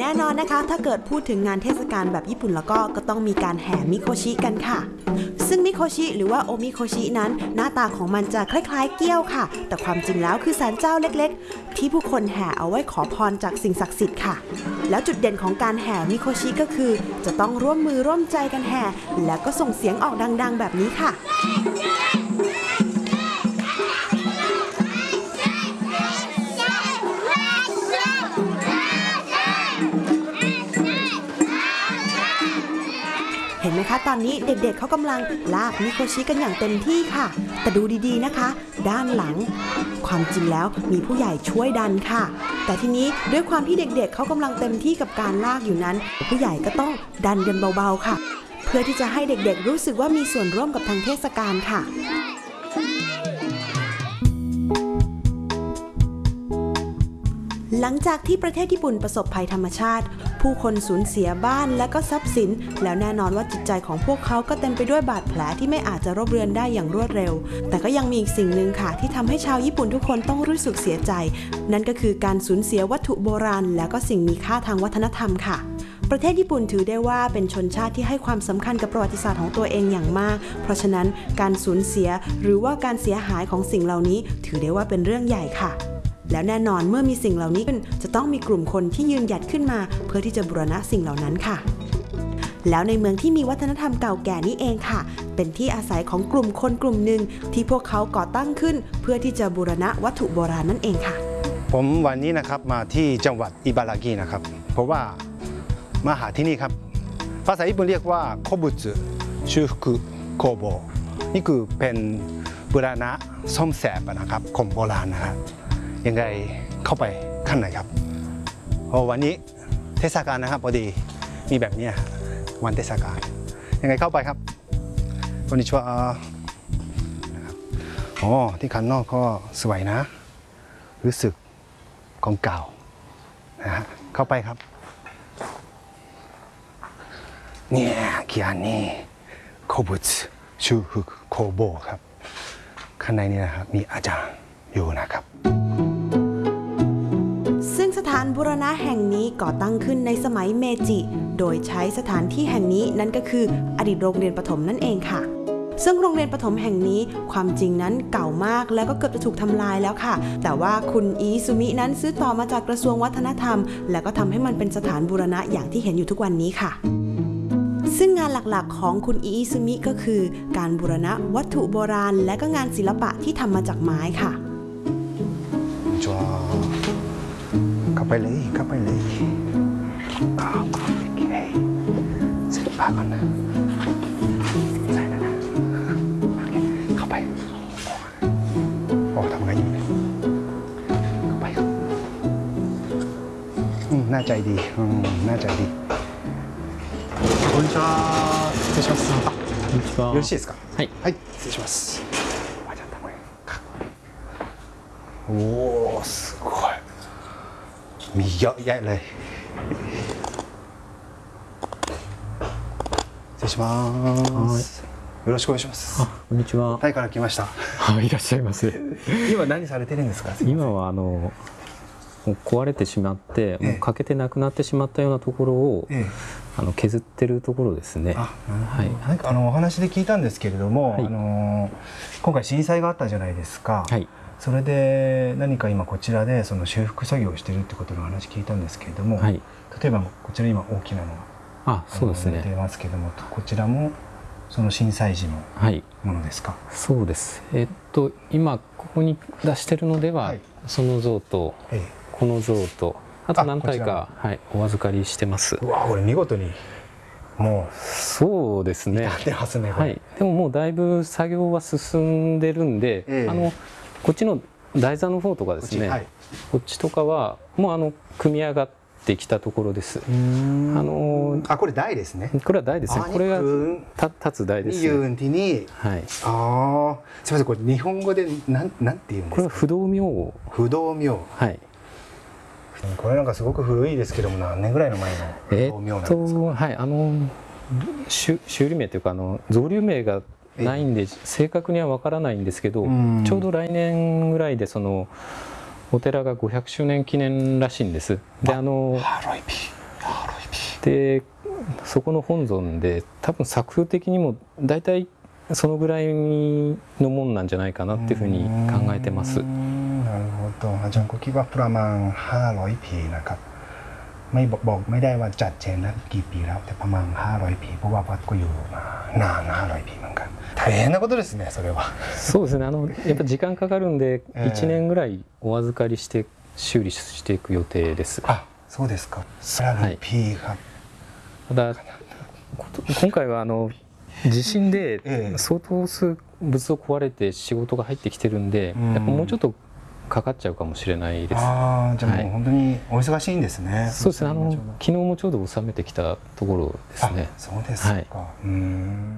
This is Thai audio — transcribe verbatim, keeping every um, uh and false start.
น่นอนนะคะถ้าเกิดพูดถึงงานเทศกาลแบบญี่ปุ่นแล้วก็ก็ต้องมีการแห่มิโคชิกันค่ะซึ่งมิโคชิหรือว่าโอมิโคชินั้นหน้าตาของมันจะคล้ายๆเกี้ยวค่ะแต่ความจริงแล้วคือศาลเจ้าเล็กๆที่ผู้คนแห่เอาไว้ขอพรจากสิ่งศักดิ์สิทธิ์ค่ะแล้วจุดเด่นของการแห่มิโคชิก็คือจะต้องร่วมมือร่วมใจกันแห่แล้วก็ส่งเสียงออกดังๆแบบนี้ค่ะเห็นไหมคะตอนนี้เด็กๆ เ, เขากำลังลากมิโคชิกันอย่างเต็มที่ค่ะแต่ดูดีๆนะคะด้านหลังความจริงแล้วมีผู้ใหญ่ช่วยดันค่ะแต่ทีนี้ด้วยความที่เด็กๆ เเขากำลังเต็มที่กับการลากอยู่นั้นผู้ใหญ่ก็ต้องดันกันเบาๆค่ะเพื่อที่จะให้เด็กๆ รู้สึกว่ามีส่วนร่วมกับทางเทศกาลค่ะหลังจากที่ประเทศญี่ปุ่นประสบภัยธรรมชาติผู้คนสูญเสียบ้านและก็ทรัพย์สินแล้วแน่นอนว่าจิตใจของพวกเขาก็เต็มไปด้วยบาดแผลที่ไม่อาจจะรบเรือนได้อย่างรวดเร็วแต่ก็ยังมีอีกสิ่งหนึ่งค่ะที่ทำให้ชาวญี่ปุ่นทุกคนต้องรู้สึกเสียใจนั่นก็คือการสูญเสียวัตถุโบราณแล้วก็สิ่งมีค่าทางวัฒนธรรมค่ะประเทศญี่ปุ่นถือได้ว่าเป็นชนชาติที่ให้ความสำคัญกับประวัติศาสตร์ของตัวเองอย่างมากเพราะฉะนั้นการสูญเสียหรือว่าการเสียหายของสิ่งเหล่านี้ถือได้ว่าเป็นเรื่องใหญ่ค่ะแล้วแน่นอนเมื่อมีสิ่งเหล่านี้จะต้องมีกลุ่มคนที่ยืนหยัดขึ้นมาเพื่อที่จะบูรณะสิ่งเหล่านั้นค่ะแล้วในเมืองที่มีวัฒนธรรมเก่าแก่นี้เองค่ะเป็นที่อาศัยของกลุ่มคนกลุ่มหนึ่งที่พวกเขาก่อตั้งขึ้นเพื่อที่จะบูรณะวัตถุโบราณนั่นเองค่ะผมวันนี้นะครับมาที่จังหวัดอิบารากินะครับเพราะว่ามาหาที่นี่ครับภาษาญี่ปุ่นเรียกว่าโคบุสึชูฟุกุโคโบนี่คือเป็นบูรณะซ่อมแซมนะครับของโบราณนะครับยังไงเข้าไปข้างในครับเพราะวันนี้เทศกาลนะครับพอดีมีแบบนี้วันเทศกาลยังไงเข้าไปครับこんにちはนะครับอ๋อที่ข้างนอกก็สวยนะรู้สึกของเก่านะฮะเข้าไปครับเนี่ยเขียนนี่โคบุสึชูฟุกุโคโบครับข้างในนี้นะครับมีอาจารย์อยู่นะครับซึ่งสถานบูรณะแห่งนี้ก่อตั้งขึ้นในสมัยเมจิโดยใช้สถานที่แห่งนี้นั่นก็คืออดีตโรงเรียนประถมนั่นเองค่ะซึ่งโรงเรียนประถมแห่งนี้ความจริงนั้นเก่ามากแล้วก็เกือบจะถูกทำลายแล้วค่ะแต่ว่าคุณอิซุมินั้นซื้อต่อมาจากกระทรวงวัฒนธรรมแล้วก็ทำให้มันเป็นสถานบูรณะอย่างที่เห็นอยู่ทุกวันนี้ค่ะซึ่งงานหลักๆของคุณอิซุมิก็คือการบูรณะวัตถุโบราณและก็งานศิลปะที่ทำมาจากไม้ค่ะจ้าเข้าไปเลยเข้าไปเลยโอเคเสร็จปากก่อนนะใส่แล้วนะโอเคเข้าไปโอ้ทำไงอยู่เนี่ยเข้าไปครับอืมน่าใจดีอืมน่าใจดีこんにちは失礼しますこんにちはよろしいですかはいはい失礼しますあじゃあたまにおおすごいมีเยอะแยะเลย失礼しますよろしくお願いしますあこんにちはタイから来ましたはいいらっしゃいませ今何されてるんですか今はあのもう壊れてしまってもう欠けてなくなってしまったようなところを、ええ、あの削ってるところですね。 あ、はい。なんかあのお話で聞いたんですけれども、はい、あの今回震災があったじゃないですか。はい。それで何か今こちらでその修復作業をしているってことの話聞いたんですけれども、はい、例えばこちら今大きなのがあ、そうですね。 出てますけれども、こちらもその震災時のものですか。はい、 そうです。えっと今ここに出してるのでは、はい、その像と。ええこの像とあと何体か、はい、お預かりしてます。 うわこれ見事にもうそうですね。 至ってますね。 はい。でももうだいぶ作業は進んでるんで、えー、あのこっちの台座の方とかですね。こっち、はい、こっちとかはもうあの組み上がってきたところです。あのあこれ台ですね。 これは台ですね。これが立つ台ですね。 はい。ああすみませんこれ日本語でなんなんて言うんですか。 これは不動明。 不動明。はい。これなんかすごく古いですけども何年ぐらいの前のえー、っとはいあの修理名というかあの造立名がないんで正確にはわからないんですけど、ちょうど来年ぐらいでそのお寺がごひゃくしゅうねん記念らしいんです。であのでそこの本尊で多分作風的にも大体そのぐらいのもんなんじゃないかなっていうふうに考えてます。 なるほど。อาจารย์ก็คิดว่าประมาณห้าร้อยปีนะครับไม่บอกไม่ได้ว่าจัดเจนแล้วกี่ปีแล้วแต่ประมาณห้าร้อยปีเพราะว่าวัดก็อยู่มานานห้าร้อยปีเหมือนกัน大変なことですねそれは。 そうですね。あのやっぱ時間かかるんでいちねんぐらいお預かりして修理していく予定です。 あ、そうですか。はい。P ครับ。 ただ今回はあの地震で相当数物を壊れて仕事が入ってきてるんで、やっぱもうちょっとかかっちゃうかもしれないです。 ああ、じゃあもう本当にお忙しいんですね。 そうですね。あの昨日もちょうど収めてきたところですね。 そうですか。うん。